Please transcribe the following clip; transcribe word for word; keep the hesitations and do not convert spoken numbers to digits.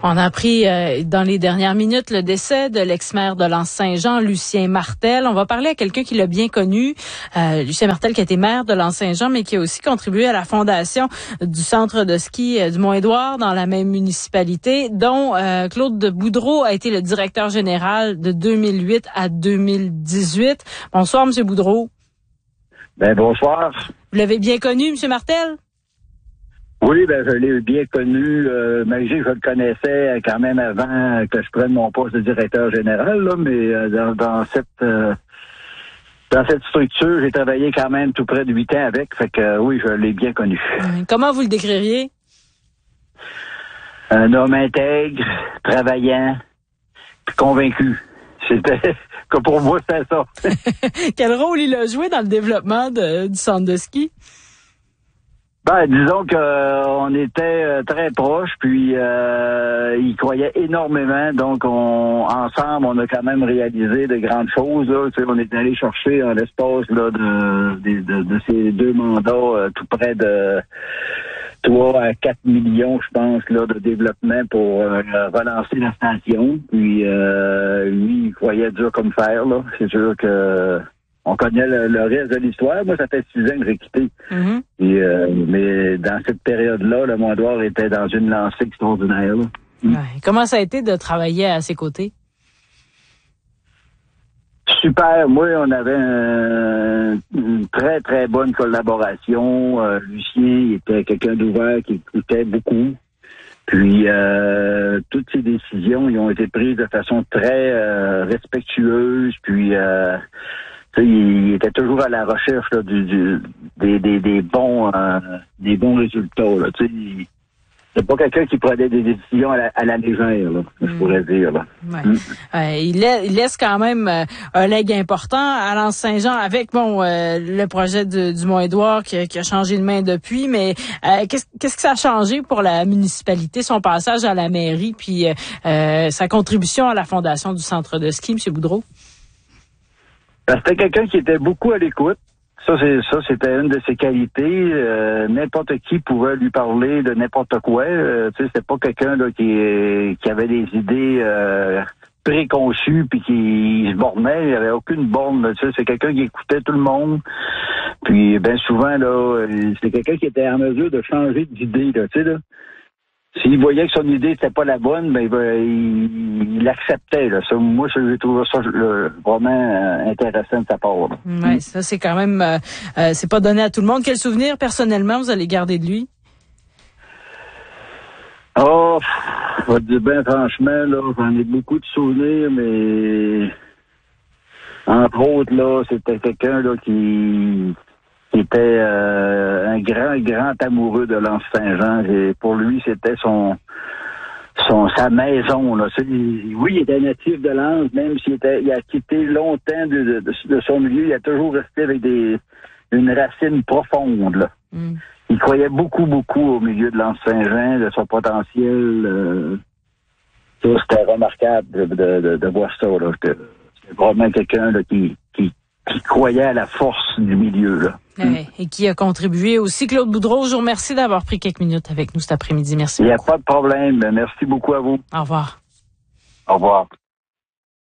On a appris euh, dans les dernières minutes le décès de l'ex-maire de L'Anse-Saint-Jean, Lucien Martel. On va parler à quelqu'un qui l'a bien connu. Euh, Lucien Martel qui a été maire de L'Anse-Saint-Jean, mais qui a aussi contribué à la fondation du centre de ski euh, du Mont-Édouard dans la même municipalité, dont euh, Claude de Boudreau a été le directeur général de deux mille huit à deux mille dix-huit. Bonsoir, M. Boudreau. Ben bonsoir. Vous l'avez bien connu, M. Martel? Oui, ben je l'ai bien connu. Euh, Malgré que je le connaissais quand même avant que je prenne mon poste de directeur général, là, mais euh, dans, dans cette euh, dans cette structure, j'ai travaillé quand même tout près de huit ans avec. Fait que euh, oui, je l'ai bien connu. Comment vous le décririez? Un homme intègre, travaillant, puis convaincu. C'était que pour moi, c'était ça. Quel rôle il a joué dans le développement de, du centre de ski? Ben, disons que euh, on était euh, très proches, puis euh, il croyait énormément, donc on ensemble on a quand même réalisé de grandes choses. Là. Tu sais, on est allé chercher en l'espace là de, de, de, de ces deux mandats euh, tout près de trois à quatre millions, je pense, là, de développement pour euh, relancer la station. Puis euh, lui, il croyait dur comme fer, là. C'est sûr que on connaît le, le reste de l'histoire. Moi, ça fait six ans que j'ai quitté. Mm-hmm. Et, euh, mais dans cette période-là, le Mont-Édouard était dans une lancée extraordinaire. Là. Ouais. Comment ça a été de travailler à ses côtés? Super. Moi, on avait un, une très, très bonne collaboration. Euh, Lucien, il était quelqu'un d'ouvert qui écoutait beaucoup. Puis, euh, toutes ses décisions, ils ont été prises de façon très euh, respectueuse. Puis, euh, tu sais, il était toujours à la recherche là, du, du, des, des, des bons euh, des bons résultats. Là. Tu sais, c'est pas quelqu'un qui prenait des décisions à la, à la légère, là, mmh. je pourrais dire. Là. Ouais. Mmh. Euh, il, laisse, il laisse quand même euh, un legs important à L'Anse-Saint-Jean avec bon euh, le projet de, du Mont-Édouard qui, qui a changé de main depuis. Mais euh, qu'est-ce, qu'est-ce que ça a changé pour la municipalité, son passage à la mairie, puis euh, sa contribution à la fondation du centre de ski, M. Boudreau? Ben, c'était quelqu'un qui était beaucoup à l'écoute. Ça, c'est ça, c'était une de ses qualités. Euh, n'importe qui pouvait lui parler de n'importe quoi. Euh, tu sais, c'était pas quelqu'un là qui qui avait des idées euh, préconçues puis qui se bornait. Il n'y avait aucune borne. Tu sais, c'est quelqu'un qui écoutait tout le monde. Puis, bien souvent là, c'est quelqu'un qui était en mesure de changer d'idée. Là, tu sais là. S'il voyait que son idée n'était pas la bonne, ben il, il l'acceptait. Là. Ça, moi, j'ai trouvé ça le, vraiment euh, intéressant de sa part. Oui, ça c'est quand même, euh, euh, c'est pas donné à tout le monde. Quel souvenir personnellement vous allez garder de lui? Oh, je vais te dire bien franchement, là, j'en ai beaucoup de souvenirs, mais entre autres, là, c'était quelqu'un là qui qui était euh, un grand, grand amoureux de L'Anse-Saint-Jean. Et pour lui, c'était son, son sa maison. Là. Oui, il était natif de Lens, même s'il était, il a quitté longtemps de, de, de son milieu, il a toujours resté avec des une racine profonde. Là. Mm. Il croyait beaucoup, beaucoup au milieu de L'Anse-Saint-Jean, de son potentiel. Euh, ça, c'était remarquable de, de, de, de voir ça. Là. C'était vraiment quelqu'un là, qui, qui qui croyait à la force du milieu. Là. Ouais, et qui a contribué aussi. Claude Boudreau, je vous remercie d'avoir pris quelques minutes avec nous cet après-midi. Merci beaucoup. Il n'y a pas de problème. Merci beaucoup à vous. Au revoir. Au revoir.